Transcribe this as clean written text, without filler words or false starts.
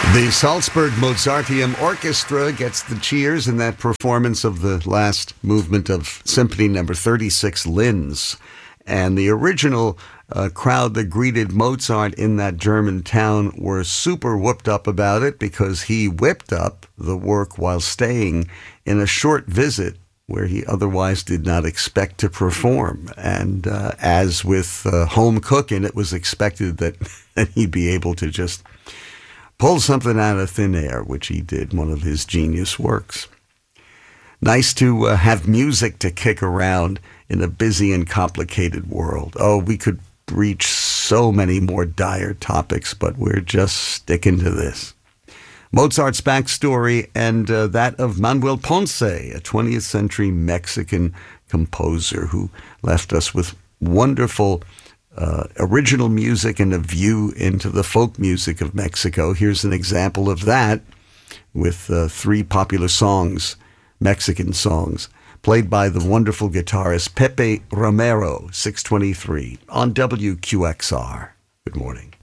The Salzburg Mozarteum Orchestra gets the cheers in that performance of the last movement of Symphony Number 36, Linz. And the original crowd that greeted Mozart in that German town were super whooped up about it because he whipped up the work while staying in a short visit where he otherwise did not expect to perform. And as with home cooking, it was expected that he'd be able to just pull something out of thin air, which he did, one of his genius works. Nice to have music to kick around in a busy and complicated world. Oh, we could reach so many more dire topics, but we're just sticking to this. Mozart's backstory and that of Manuel Ponce, a 20th century Mexican composer who left us with wonderful original music and a view into the folk music of Mexico. Here's an example of that with three popular songs, Mexican songs, played by the wonderful guitarist Pepe Romero, 623, on WQXR. Good morning.